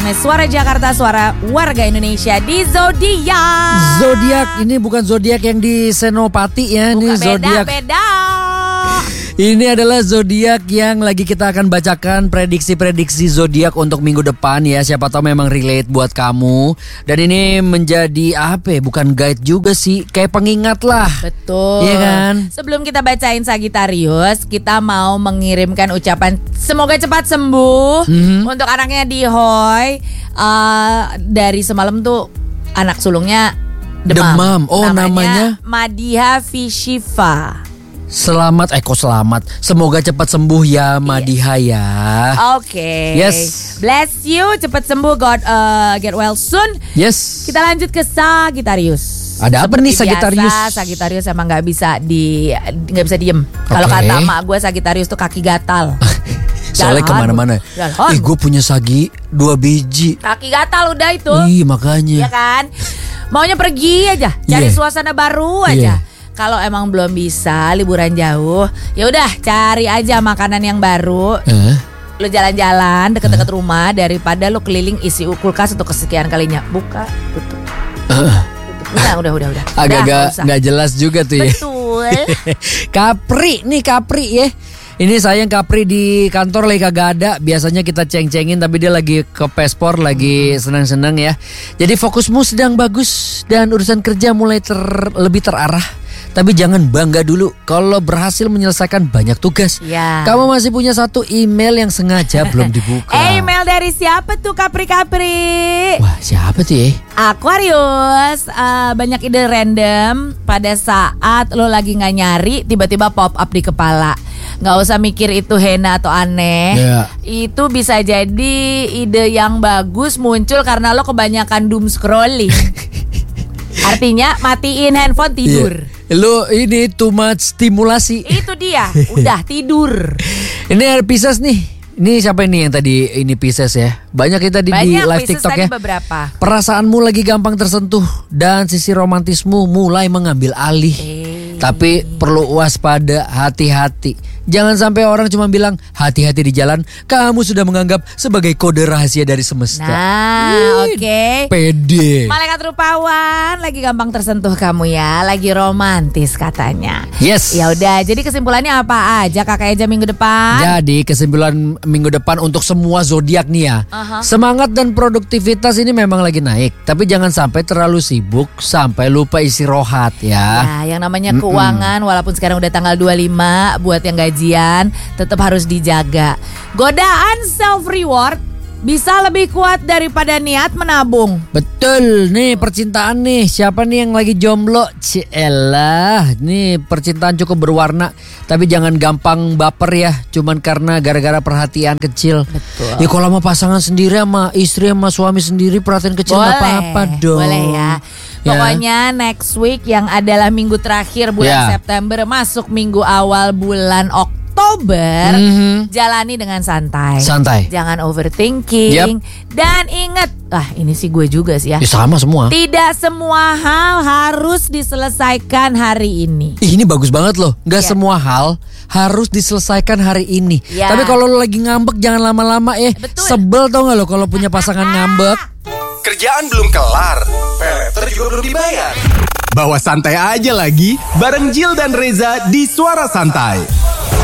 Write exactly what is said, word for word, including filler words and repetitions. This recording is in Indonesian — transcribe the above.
Suara Jakarta, suara warga Indonesia di Zodiak. Zodiak ini bukan zodiak yang di Senopati ya, ini zodiak. Beda-beda. Ini adalah zodiak yang lagi kita akan bacakan prediksi-prediksi zodiak untuk minggu depan ya. Siapa tahu memang relate buat kamu. Dan ini menjadi apa ya? Bukan guide juga sih, kayak pengingat lah. Betul. Iya kan? Sebelum kita bacain Sagittarius, kita mau mengirimkan ucapan semoga cepat sembuh mm-hmm. untuk anaknya Dihoy. Uh, dari semalam tuh anak sulungnya demam. Demam. Oh, namanya, namanya? Madiha Vishiva. Selamat, eh kok selamat. Semoga cepat sembuh ya Madiha ya. Oke. Okay. Yes. Bless you, cepat sembuh. God uh, get well soon. Yes. Kita lanjut ke Sagittarius. Ada apa Seperti nih Sagittarius? Biasa, Sagittarius emang nggak bisa di nggak bisa diem. Okay. Kalau kata emak gue Sagittarius tuh kaki gatal. Soalnya kemana-mana. Ih, gue punya sagi dua biji. Kaki gatal udah itu. Ih, makanya. Ya kan. Maunya pergi aja, cari yeah. suasana baru aja. Yeah. Kalau emang belum bisa liburan jauh, ya udah cari aja makanan yang baru. Uh. Lu jalan-jalan deket-deket uh. rumah daripada lu keliling isi kulkas untuk kesekian kalinya. Buka, tutup. Uh. tutup. Udah, udah, udah, udah. Agak nggak jelas juga tuh ya. Betul. Capri nih Capri ya. Ini sayang Capri di kantor lagi kagak ada. Biasanya kita ceng-cengin tapi dia lagi ke pespor, lagi senang-senang ya. Jadi fokusmu sedang bagus dan urusan kerja mulai ter, lebih terarah. Tapi jangan bangga dulu kalau berhasil menyelesaikan banyak tugas. Ya. Kamu masih punya satu email yang sengaja belum dibuka. Eh, email dari siapa tuh Capri-Capri? Wah, siapa tuh ya? Aquarius. uh, Banyak ide random pada saat lo lagi gak nyari, tiba-tiba pop up di kepala. Gak usah mikir itu hena atau aneh. Yeah. Itu bisa jadi ide yang bagus muncul karena lo kebanyakan doom scrolling. Artinya matiin handphone tidur. Yeah. Lo ini too much stimulasi. Itu dia, udah tidur. Ini ada Pisces nih. Ini siapa ini yang tadi ini Pisces ya? Banyak kita di, di live Pisces TikTok ya. Beberapa. Perasaanmu lagi gampang tersentuh dan sisi romantismu mulai mengambil alih. Eh. Tapi perlu waspada, hati-hati. Jangan sampai orang cuma bilang hati-hati di jalan, kamu sudah menganggap sebagai kode rahasia dari semesta. Nah, oke. Okay. Pede. Malaikat rupawan lagi gampang tersentuh kamu ya, lagi romantis katanya. Yes. Ya udah, jadi kesimpulannya apa aja Kakak Eja minggu depan? Jadi kesimpulan minggu depan untuk semua zodiak nih ya. Uh-huh. Semangat dan produktivitas ini memang lagi naik, tapi jangan sampai terlalu sibuk sampai lupa istirahat ya. Ya, yang namanya keuangan, Mm-mm. walaupun sekarang udah tanggal dua puluh lima, buat yang gajian tetap harus dijaga. Godaan self reward bisa lebih kuat daripada niat menabung. Betul, nih percintaan nih. Siapa nih yang lagi jomblo? Cielah, nih percintaan cukup berwarna. Tapi jangan gampang baper ya, cuman karena gara-gara perhatian kecil. Betul. Ya kalau sama pasangan sendiri, sama istri, sama suami sendiri perhatian kecil nggak apa-apa dong. Boleh ya. Pokoknya ya. Next week yang adalah minggu terakhir bulan ya. September masuk minggu awal bulan Oktober, mm-hmm. jalani dengan santai. Santai. Jangan overthinking. Yep. Dan ingat, ah ini sih gue juga sih ya. Ya sama semua. Tidak semua hal harus diselesaikan hari ini. Ih, ini bagus banget loh. Gak yeah. semua hal harus diselesaikan hari ini. Yeah. Tapi kalau lo lagi ngambek jangan lama-lama ya. Betul. Sebel tau gak lo kalau punya pasangan ngambek. Kerjaan belum kelar, peleter juga belum dibayar. Bawa santai aja lagi bareng Jill dan Reza di Suara Santai.